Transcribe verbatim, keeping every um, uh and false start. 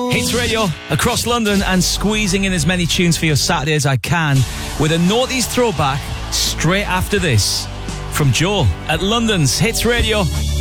Hits Radio across London and squeezing in as many tunes for your Saturday as I can with a noughties throwback straight after this from Joel at London's Hits Radio.